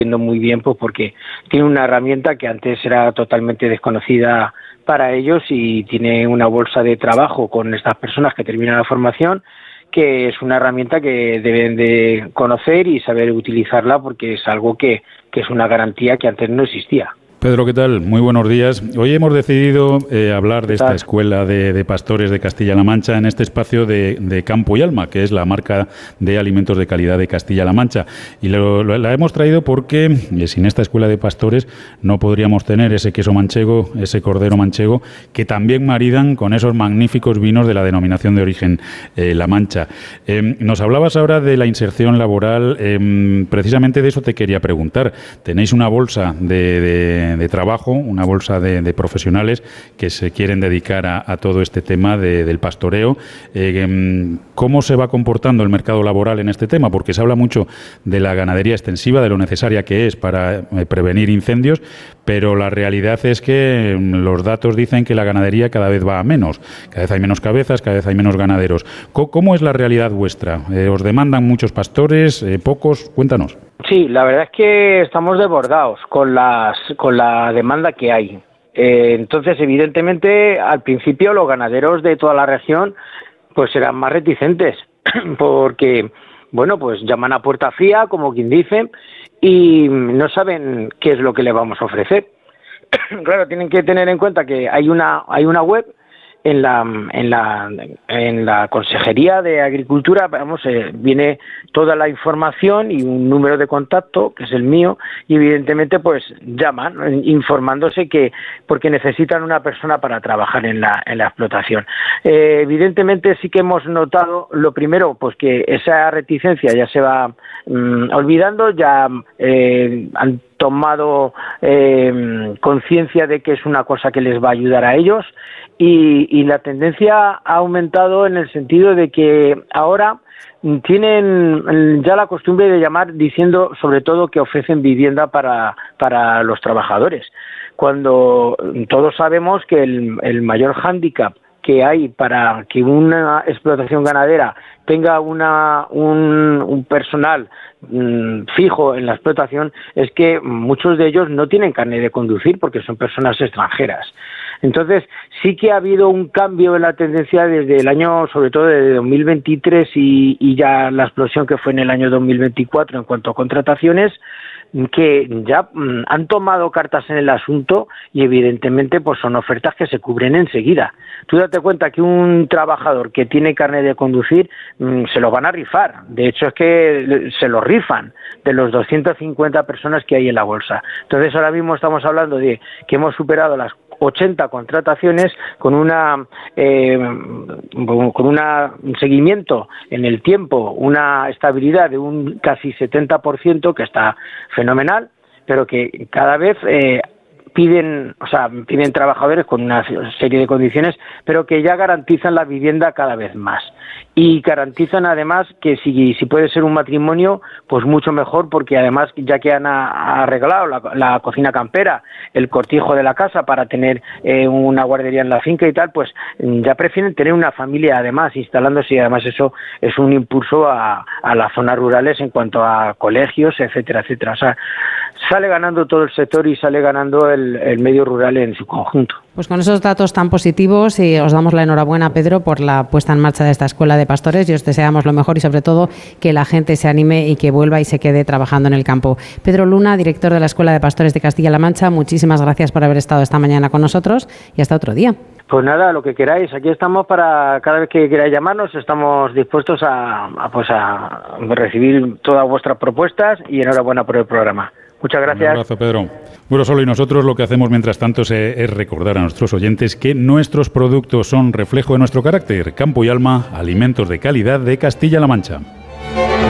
muy bien, pues porque tiene una herramienta que antes era totalmente desconocida para ellos y tiene una bolsa de trabajo con estas personas que terminan la formación, que es una herramienta que deben de conocer y saber utilizarla porque es algo que es una garantía que antes no existía. Pedro, ¿qué tal? Muy buenos días. Hoy hemos decidido hablar de esta escuela de pastores de Castilla-La Mancha en este espacio de Campo y Alma, que es la marca de alimentos de calidad de Castilla-La Mancha. Y la hemos traído porque sin esta escuela de pastores no podríamos tener ese queso manchego, ese cordero manchego, que también maridan con esos magníficos vinos de la denominación de origen La Mancha. Nos hablabas ahora de la inserción laboral. Precisamente de eso te quería preguntar. Tenéis una bolsa de trabajo, una bolsa de profesionales que se quieren dedicar a todo este tema del pastoreo. ¿Cómo se va comportando el mercado laboral en este tema? Porque se habla mucho de la ganadería extensiva, de lo necesaria que es para prevenir incendios, pero la realidad es que los datos dicen que la ganadería cada vez va a menos. Cada vez hay menos cabezas, cada vez hay menos ganaderos. ¿Cómo es la realidad vuestra? ¿Os demandan muchos pastores, pocos? Cuéntanos. Sí, la verdad es que estamos desbordados con la demanda que hay. Entonces, evidentemente, al principio los ganaderos de toda la región pues eran más reticentes porque, bueno, pues llaman a puerta fría, como quien dice, y no saben qué es lo que le vamos a ofrecer. Claro, tienen que tener en cuenta que hay una web en la Consejería de Agricultura, viene toda la información y un número de contacto, que es el mío, y evidentemente pues llaman informándose porque necesitan una persona para trabajar en la explotación. Evidentemente sí que hemos notado, lo primero, pues que esa reticencia ya se va olvidando, ya han tomado conciencia de que es una cosa que les va a ayudar a ellos y la tendencia ha aumentado en el sentido de que ahora tienen ya la costumbre de llamar diciendo sobre todo que ofrecen vivienda para los trabajadores, cuando todos sabemos que el mayor hándicap que hay para que una explotación ganadera tenga un personal fijo en la explotación es que muchos de ellos no tienen carnet de conducir porque son personas extranjeras. Entonces sí que ha habido un cambio en la tendencia desde el año, sobre todo desde 2023 y ya la explosión que fue en el año 2024 en cuanto a contrataciones, que ya han tomado cartas en el asunto y evidentemente pues son ofertas que se cubren enseguida. Tú date cuenta que un trabajador que tiene carnet de conducir se lo van a rifar. De hecho es que se lo rifan de los 250 personas que hay en la bolsa. Entonces ahora mismo estamos hablando de que hemos superado las 80 contrataciones con un seguimiento en el tiempo, una estabilidad de un casi 70%, que está fenomenal, pero que cada vez piden trabajadores con una serie de condiciones, pero que ya garantizan la vivienda cada vez más. Y garantizan además que si puede ser un matrimonio, pues mucho mejor, porque además ya que han arreglado la cocina campera, el cortijo de la casa para tener una guardería en la finca y tal, pues ya prefieren tener una familia además instalándose, y además eso es un impulso a las zonas rurales en cuanto a colegios, etcétera, etcétera. O sea, sale ganando todo el sector y sale ganando el medio rural en su conjunto. Pues con esos datos tan positivos y os damos la enhorabuena, Pedro, por la puesta en marcha de esta escuela de pastores y os deseamos lo mejor y sobre todo que la gente se anime y que vuelva y se quede trabajando en el campo. Pedro Luna, director de la Escuela de Pastores de Castilla-La Mancha, muchísimas gracias por haber estado esta mañana con nosotros y hasta otro día. Pues nada, lo que queráis, aquí estamos para cada vez que queráis llamarnos, estamos dispuestos a recibir todas vuestras propuestas y enhorabuena por el programa. Muchas gracias. Un abrazo, Pedro. Bueno, solo y nosotros lo que hacemos mientras tanto es recordar a nuestros oyentes que nuestros productos son reflejo de nuestro carácter. Campo y Alma, alimentos de calidad de Castilla-La Mancha.